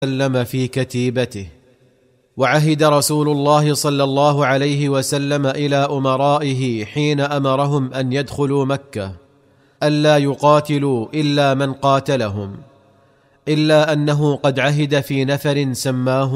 وسلم في كتيبته. وعهد رسول الله صلى الله عليه وسلم إلى أمرائه حين أمرهم أن يدخلوا مكة ألا يقاتلوا إلا من قاتلهم، إلا أنه قد عهد في نفر سماه